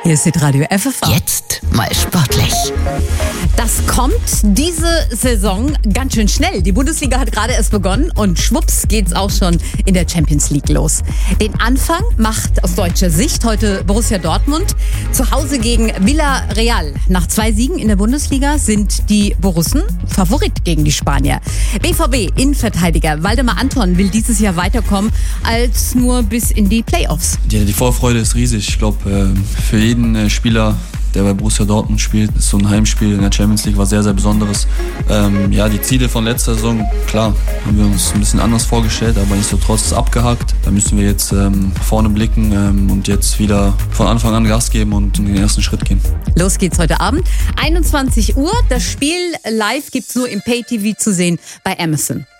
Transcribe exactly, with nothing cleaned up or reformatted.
Hier ist Radio F F V. Jetzt mal sportlich. Das kommt diese Saison ganz schön schnell. Die Bundesliga hat gerade erst begonnen und schwupps geht's auch schon in der Champions League los. Den Anfang macht aus deutscher Sicht heute Borussia Dortmund zu Hause gegen Villarreal. Nach zwei Siegen in der Bundesliga sind die Borussen Favorit gegen die Spanier. B V B-Innenverteidiger Waldemar Anton will dieses Jahr weiterkommen als nur bis in die Playoffs. Die, die Vorfreude ist riesig. Ich glaube, für jeden Spieler, der bei Borussia Dortmund spielt, ist so ein Heimspiel in der Champions League was sehr, sehr Besonderes. Ähm, ja, die Ziele von letzter Saison, klar, haben wir uns ein bisschen anders vorgestellt, aber nichtsdestotrotz ist abgehakt. Da müssen wir jetzt ähm, vorne blicken ähm, und jetzt wieder von Anfang an Gas geben und den ersten Schritt gehen. Los geht's heute Abend, einundzwanzig Uhr. Das Spiel live gibt's nur im Pay-T V zu sehen bei Amazon.